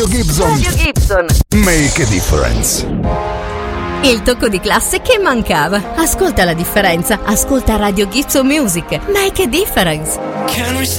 Radio Gibson. Make a difference. Il tocco di classe che mancava. Ascolta la differenza. Ascolta Radio Gibson Music. Make a difference. Can we